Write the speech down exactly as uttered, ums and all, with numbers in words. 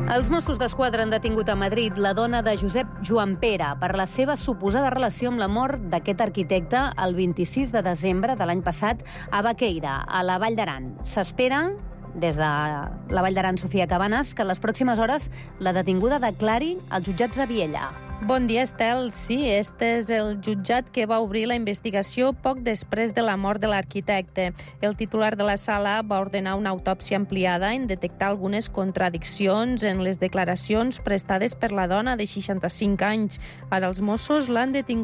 Els Mossos d'Esquadra han detingut a Madrid la dona de Josep Joan Pere per la seva suposada relació amb la mort d'aquest arquitecte el vint-i-sis de desembre de l'any passat a Baqueira, a la Vall d'Aran. S'espera, des de la Vall d'Aran, Sofia Cabanes, que en les pròximes hores la detinguda declari als jutjats de Viella. Bon dia, Estel. Sí, este és el jutjat que va obrir la investigació poc després de la mort de l'arquitecte. El titular de la sala va ordenar una autòpsia ampliada en detectar algunes contradiccions en les declaracions prestades per la dona de seixanta-cinc anys. Ara els Mossos l'han detingut